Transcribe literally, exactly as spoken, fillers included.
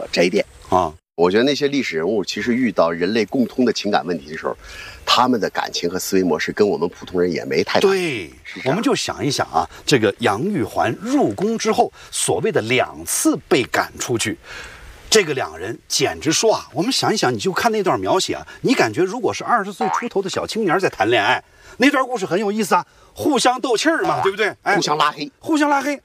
个斋殿啊。 我觉得那些历史人物其实遇到人类共通的情感问题的时候，他们的感情和思维模式跟我们普通人也没太大。 对，我们就想一想啊，这个杨玉环入宫之后，所谓的两次被赶出去。这个两人简直说啊，我们想一想，你就看那段描写啊，你感觉如果是二十岁出头的小青年在谈恋爱，那段故事很有意思啊，互相斗气儿嘛，对不对？ 哎，互相拉黑， 互相拉黑。